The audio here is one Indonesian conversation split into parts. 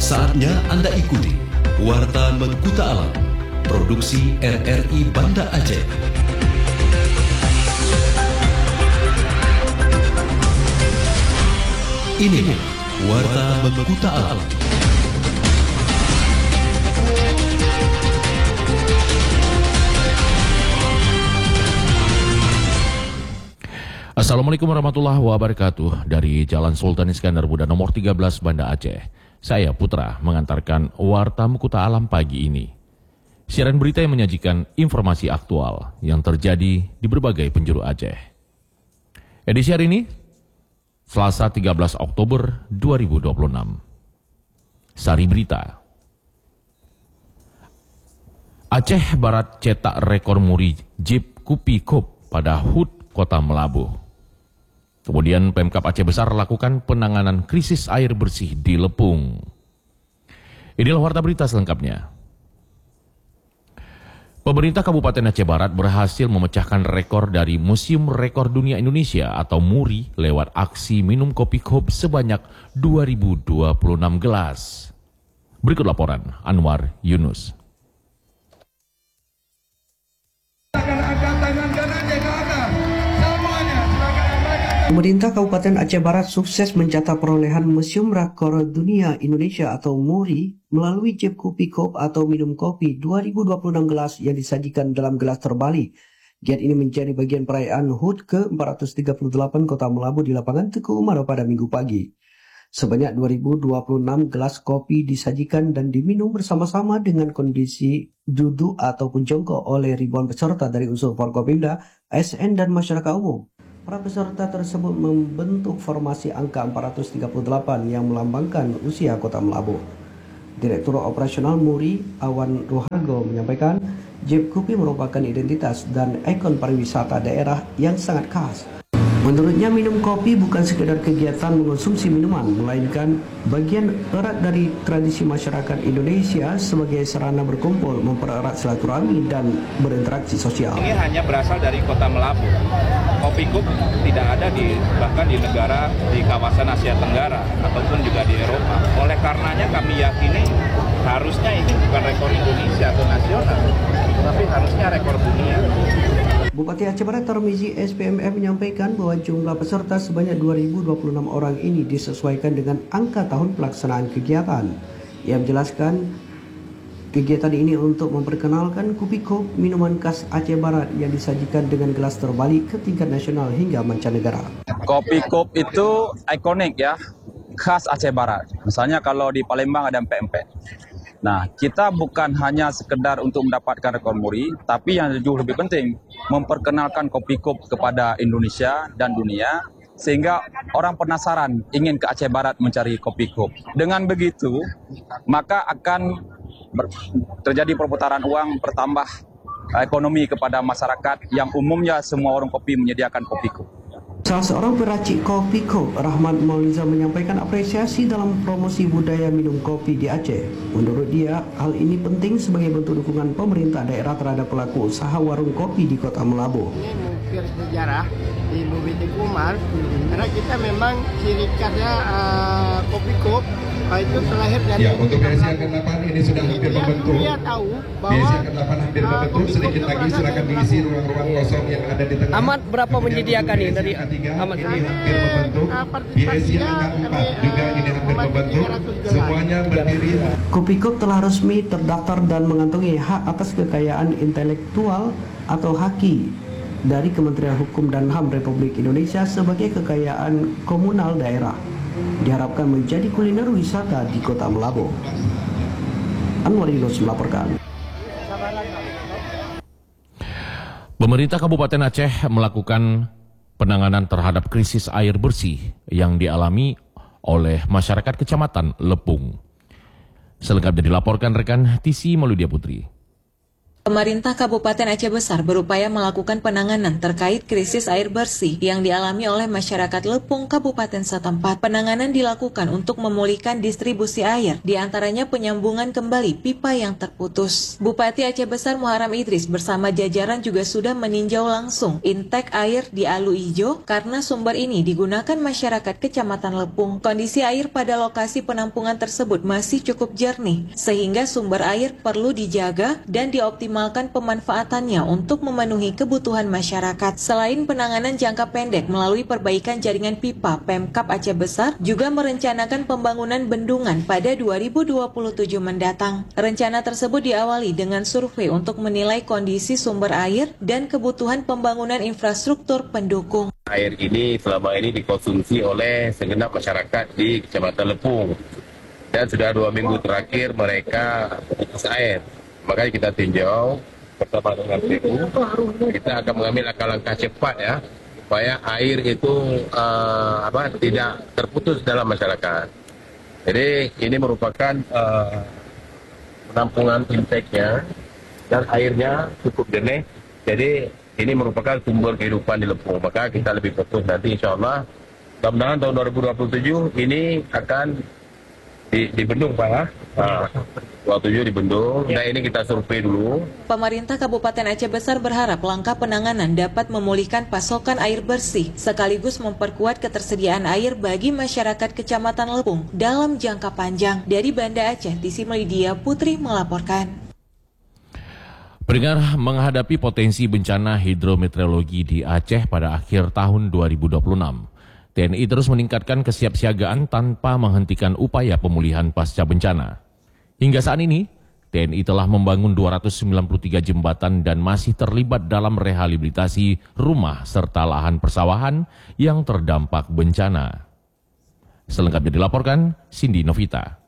Saatnya Anda ikuti Warta Mengkuta Alam, produksi RRI Banda Aceh. Ini Warta Mengkuta Alam. Assalamualaikum warahmatullahi wabarakatuh. Dari Jalan Sultan Iskandar Muda nomor 13 Banda Aceh, saya Putra mengantarkan Warta Mengkuta Alam pagi ini. Siaran berita yang menyajikan informasi aktual yang terjadi di berbagai penjuru Aceh. Edisi hari ini, Selasa 13 Oktober 2026. Sari Berita. Aceh Barat cetak rekor muri Jeep Kupi Kop pada HUT Kota Melabuh. Kemudian Pemkab Aceh Besar lakukan penanganan krisis air bersih di Lepung. Inilah warta berita selengkapnya. Pemerintah Kabupaten Aceh Barat berhasil memecahkan rekor dari Museum Rekor Dunia Indonesia atau MURI lewat aksi minum kopi kop sebanyak 2026 gelas. Berikut laporan Anwar Yunus. Pemerintah Kabupaten Aceh Barat sukses mencatat perolehan Museum Rekor Dunia Indonesia atau MURI melalui Jeep Kupi Kop atau minum kopi 2026 gelas yang disajikan dalam gelas terbalik. Giat ini menjadi bagian perayaan HUT ke-438 Kota Melabuh di lapangan Teguh Umar pada Minggu pagi. Sebanyak 2026 gelas kopi disajikan dan diminum bersama-sama dengan kondisi duduk ataupun jongkok oleh ribuan peserta dari unsur Forkopimda, ASN dan masyarakat umum. Para peserta tersebut membentuk formasi angka 438 yang melambangkan usia Kota Melabuh. Direktur Operasional MURI, Awan Ruhargo, menyampaikan Jeep Kupi merupakan identitas dan ikon pariwisata daerah yang sangat khas. Menurutnya minum kopi bukan sekedar kegiatan mengonsumsi minuman, melainkan bagian erat dari tradisi masyarakat Indonesia sebagai sarana berkumpul, mempererat silaturahmi dan berinteraksi sosial. Ini hanya berasal dari Kota Melabuh. Kopi Kop tidak ada bahkan di negara di kawasan Asia Tenggara ataupun juga di Eropa. Oleh karenanya kami yakini harusnya ini bukan rekor Indonesia atau nasional, tapi harusnya rekor dunia. Bupati Aceh Barat Tarmizi SPMM menyampaikan bahwa jumlah peserta sebanyak 2026 orang ini disesuaikan dengan angka tahun pelaksanaan kegiatan. Ia menjelaskan kegiatan ini untuk memperkenalkan Kupi Kop, minuman khas Aceh Barat yang disajikan dengan gelas terbalik ke tingkat nasional hingga mancanegara. Kopi Kop itu ikonik ya, khas Aceh Barat. Misalnya kalau di Palembang ada empek-empek. Nah, kita bukan hanya sekedar untuk mendapatkan rekor MURI, tapi yang jauh lebih penting, memperkenalkan Kopi Kop kepada Indonesia dan dunia, sehingga orang penasaran ingin ke Aceh Barat mencari Kopi Kop. Dengan begitu, maka akan terjadi perputaran uang, bertambah ekonomi kepada masyarakat yang umumnya semua warung kopi menyediakan Kopi Kop. Salah seorang peracik kopi kop, Rahmat Mauliza, menyampaikan apresiasi dalam promosi budaya minum kopi di Aceh. Menurut dia, hal ini penting sebagai bentuk dukungan pemerintah daerah terhadap pelaku usaha warung kopi di Kota Melabuh. Ini mengukir sejarah di Bukit Teguh Umar, karena kita memang ciri khasnya kopi kop itu terlahir dari untuk BSI Angkatan 8 ini sudah hampir membentuk. Dia tahu bahwa BSI Angkatan 8 hampir membentuk, sedikit lagi silakan diisi ruang-ruang kosong yang ada di tengah. Amat berapa menyediakan ini dari Amat ini hampir membentuk. BSI Angkatan 4 juga ini hampir membentuk. Semuanya berdiri. Kopi Kop telah resmi terdaftar dan mengantongi hak atas kekayaan intelektual atau HAKI dari Kementerian Hukum dan HAM Republik Indonesia sebagai kekayaan komunal daerah. Diharapkan menjadi kuliner wisata di Kota Melabuh. Anwar Yunus melaporkan. Pemerintah Kabupaten Aceh melakukan penanganan terhadap krisis air bersih yang dialami oleh masyarakat Kecamatan Lepung. Selengkapnya dilaporkan rekan Tisi Maludia Putri. Pemerintah Kabupaten Aceh Besar berupaya melakukan penanganan terkait krisis air bersih yang dialami oleh masyarakat Lepung Kabupaten setempat. Penanganan dilakukan untuk memulihkan distribusi air, diantaranya penyambungan kembali pipa yang terputus. Bupati Aceh Besar Muharram Idris bersama jajaran juga sudah meninjau langsung intek air di Alu Ijo karena sumber ini digunakan masyarakat Kecamatan Lepung. Kondisi air pada lokasi penampungan tersebut masih cukup jernih, sehingga sumber air perlu dijaga dan dioptimalkan pemanfaatannya untuk memenuhi kebutuhan masyarakat. Selain penanganan jangka pendek melalui perbaikan jaringan pipa, Pemkab Aceh Besar juga merencanakan pembangunan bendungan pada 2027 mendatang. Rencana tersebut diawali dengan survei untuk menilai kondisi sumber air dan kebutuhan pembangunan infrastruktur pendukung. Air ini selama ini dikonsumsi oleh segenap masyarakat di Kecamatan Lepung. Dan sudah 2 minggu terakhir mereka putus air. Makanya kita tinjau bersama dengan PU, kita akan mengambil langkah-langkah cepat ya, supaya air itu tidak terputus dalam masyarakat. Jadi ini merupakan penampungan intake-nya dan airnya cukup jernih. Jadi ini merupakan sumber kehidupan di Lepung. Maka kita lebih fokus nanti insya Allah, mudah-mudahan tahun 2027 ini akan dibendung Pak ya. 27 dibendung, nah ini kita survei dulu. Pemerintah Kabupaten Aceh Besar berharap langkah penanganan dapat memulihkan pasokan air bersih, sekaligus memperkuat ketersediaan air bagi masyarakat Kecamatan Lepung dalam jangka panjang. Dari Banda Aceh, Tisi Melidia Putri melaporkan. Pendengar, menghadapi potensi bencana hidrometeorologi di Aceh pada akhir tahun 2026, TNI terus meningkatkan kesiapsiagaan tanpa menghentikan upaya pemulihan pasca bencana. Hingga saat ini, TNI telah membangun 293 jembatan dan masih terlibat dalam rehabilitasi rumah serta lahan persawahan yang terdampak bencana. Selengkapnya dilaporkan Cindy Novita.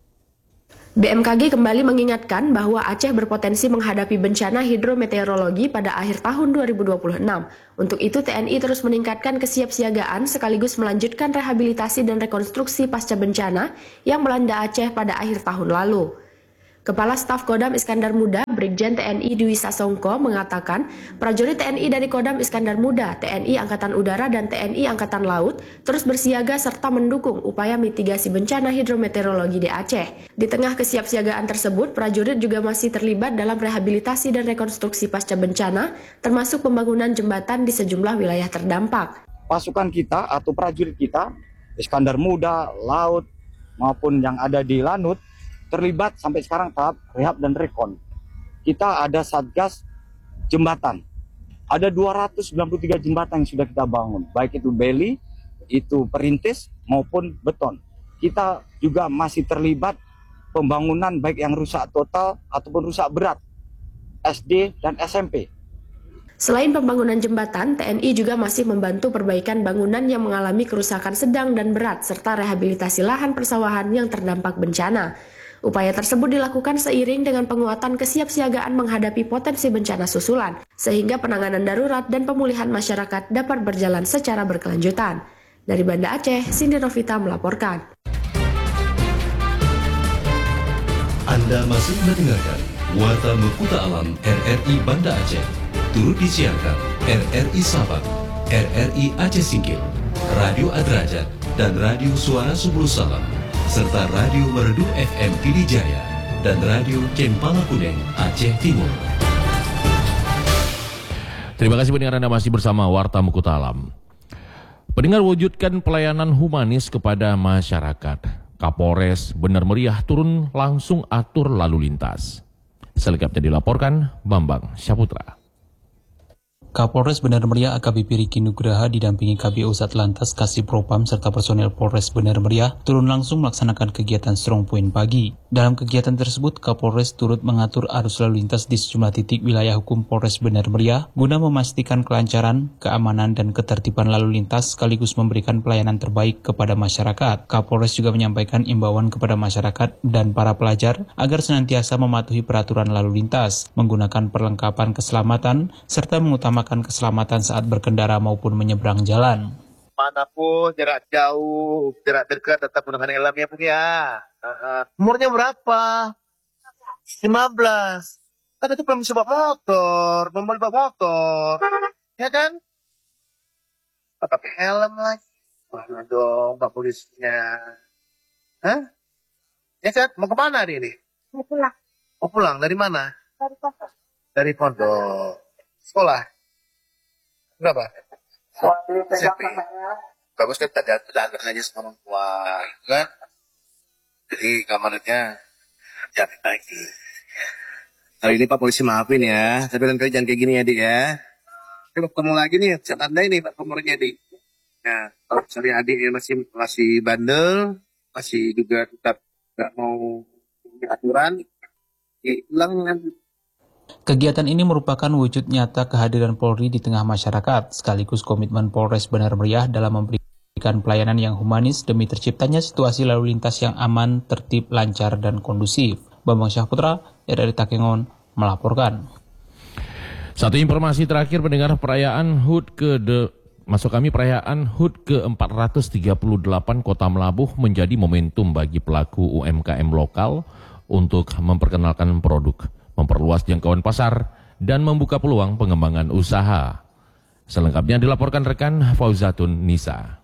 BMKG kembali mengingatkan bahwa Aceh berpotensi menghadapi bencana hidrometeorologi pada akhir tahun 2026. Untuk itu TNI terus meningkatkan kesiapsiagaan sekaligus melanjutkan rehabilitasi dan rekonstruksi pasca bencana yang melanda Aceh pada akhir tahun lalu. Kepala Staf Kodam Iskandar Muda, Brigjen TNI Dwi Sasongko mengatakan, prajurit TNI dari Kodam Iskandar Muda, TNI Angkatan Udara dan TNI Angkatan Laut terus bersiaga serta mendukung upaya mitigasi bencana hidrometeorologi di Aceh. Di tengah kesiapsiagaan tersebut, prajurit juga masih terlibat dalam rehabilitasi dan rekonstruksi pasca bencana, termasuk pembangunan jembatan di sejumlah wilayah terdampak. Pasukan kita atau prajurit kita, Iskandar Muda, Laut, maupun yang ada di Lanut, terlibat sampai sekarang tahap rehab dan rekon. Kita ada satgas jembatan. Ada 293 jembatan yang sudah kita bangun, baik itu beli, itu perintis maupun beton. Kita juga masih terlibat pembangunan baik yang rusak total ataupun rusak berat, SD dan SMP. Selain pembangunan jembatan, TNI juga masih membantu perbaikan bangunan yang mengalami kerusakan sedang dan berat serta rehabilitasi lahan persawahan yang terdampak bencana. Upaya tersebut dilakukan seiring dengan penguatan kesiapsiagaan menghadapi potensi bencana susulan, sehingga penanganan darurat dan pemulihan masyarakat dapat berjalan secara berkelanjutan. Dari Banda Aceh, Cindy Novita melaporkan. Anda masih mendengarkan Warta Mekuta Alam RRI Banda Aceh. Turut disiarkan RRI Sabang, RRI Aceh Singkil, Radio Adrajat, dan Radio Suara Subul Salam, serta Radio Merdu FM Pidijaya dan Radio Cempala Kuning Aceh Timur. Terima kasih pendengar, Anda masih bersama Warta Mekuta Alam. Pendengar, wujudkan pelayanan humanis kepada masyarakat. Kapolres Benar Meriah turun langsung atur lalu lintas. Selengkapnya dilaporkan Bambang Syaputra. Kapolres Benar Meriah AKBP Riki Nugraha didampingi KBO Satlantas Kasih Propam serta personel Polres Benar Meriah turun langsung melaksanakan kegiatan Strong Point pagi. Dalam kegiatan tersebut, Kapolres turut mengatur arus lalu lintas di sejumlah titik wilayah hukum Polres Benar Meriah guna memastikan kelancaran, keamanan, dan ketertiban lalu lintas sekaligus memberikan pelayanan terbaik kepada masyarakat. Kapolres juga menyampaikan imbauan kepada masyarakat dan para pelajar agar senantiasa mematuhi peraturan lalu lintas, menggunakan perlengkapan keselamatan, serta mengutamakan keselamatan saat berkendara maupun menyeberang jalan. Manapun, jarak jauh, jarak dekat, tetap menggunakan helm ya, Bung ya. Umurnya berapa? 15. Kan itu belum bisa bawa motor, belum boleh bawa motor, ya kan? Pakai helm lagi. Mana dong Pak Polisnya? Hah? Ya kan? Mau kemana nih? Mau pulang. Mau pulang dari mana? Dari pondok. Dari pondok. Sekolah? Berapa? SMP. Bagus kan tadi ada aja sama orang tua, kan? Jadi kamarnya jangan lagi. Hari ini Pak Polisi maafin ya, tapi lain kali jangan kayak gini ya Dik ya. Kalau ketemu lagi nih, saya tandai nih Pak nomornya Dik. Nah, kalau misalnya adiknya masih bandel, masih juga tetap nggak mau aturan, hilang nanti. Kegiatan ini merupakan wujud nyata kehadiran Polri di tengah masyarakat, sekaligus komitmen Polres Benar Meriah dalam memberikan pelayanan yang humanis demi terciptanya situasi lalu lintas yang aman, tertib, lancar, dan kondusif. Bambang Syahputra, RRI Takengon, melaporkan. Satu informasi terakhir pendengar, perayaan HUT ke-438 Kota Melabuh menjadi momentum bagi pelaku UMKM lokal untuk memperkenalkan produk, memperluas jangkauan pasar, dan membuka peluang pengembangan usaha. Selengkapnya dilaporkan rekan Fauzatun Nisa.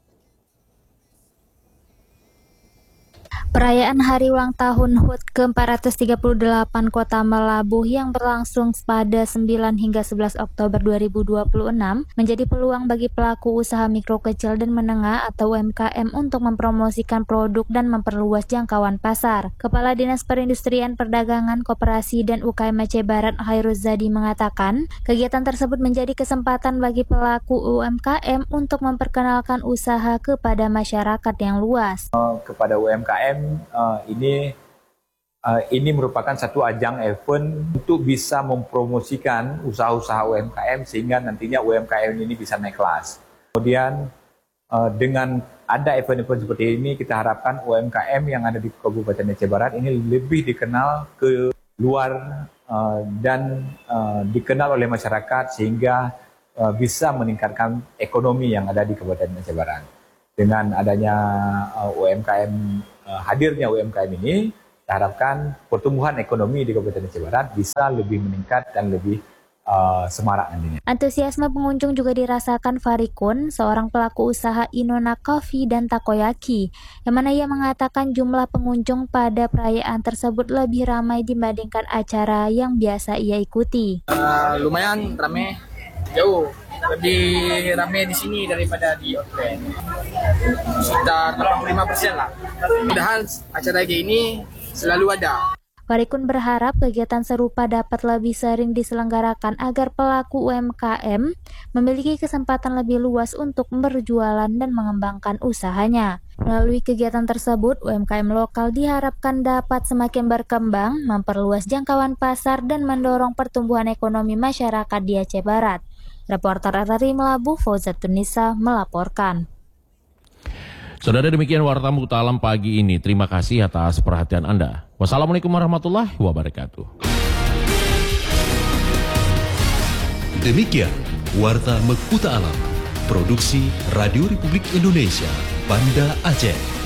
Perayaan Hari Ulang Tahun HUT ke-438 Kota Melabuh yang berlangsung pada 9 hingga 11 Oktober 2026 menjadi peluang bagi pelaku usaha mikro kecil dan menengah atau UMKM untuk mempromosikan produk dan memperluas jangkauan pasar. Kepala Dinas Perindustrian Perdagangan Koperasi dan UKM Aceh Barat Hairuzadi mengatakan, kegiatan tersebut menjadi kesempatan bagi pelaku UMKM untuk memperkenalkan usaha kepada masyarakat yang luas. Kepada UMKM ini merupakan satu ajang event untuk bisa mempromosikan usaha-usaha UMKM sehingga nantinya UMKM ini bisa naik kelas. Kemudian dengan ada event-event seperti ini, kita harapkan UMKM yang ada di Kabupaten Aceh Barat ini lebih dikenal ke luar dan dikenal oleh masyarakat sehingga bisa meningkatkan ekonomi yang ada di Kabupaten Aceh Barat. Dengan adanya hadirnya UMKM ini, kita harapkan pertumbuhan ekonomi di Kabupaten Aceh Barat bisa lebih meningkat dan lebih semarak nantinya. Antusiasme pengunjung juga dirasakan Farikun, seorang pelaku usaha Inona Coffee dan Takoyaki, yang mana ia mengatakan jumlah pengunjung pada perayaan tersebut lebih ramai dibandingkan acara yang biasa ia ikuti. Lumayan ramai, jauh. Lebih ramai di sini daripada di Outback. Sekitar 85% lah. Mudah-mudahan acara kayak ini selalu ada. Farikun berharap kegiatan serupa dapat lebih sering diselenggarakan agar pelaku UMKM memiliki kesempatan lebih luas untuk berjualan dan mengembangkan usahanya. Melalui kegiatan tersebut, UMKM lokal diharapkan dapat semakin berkembang, memperluas jangkauan pasar, dan mendorong pertumbuhan ekonomi masyarakat di Aceh Barat. Reporter RRI Melabuh, Fauzatun Nisa melaporkan. Saudara, demikian Warta Mukhtar Alam pagi ini. Terima kasih atas perhatian Anda. Wassalamualaikum warahmatullahi wabarakatuh. Demikian Warta Mukhtar Alam, produksi Radio Republik Indonesia, Banda Aceh.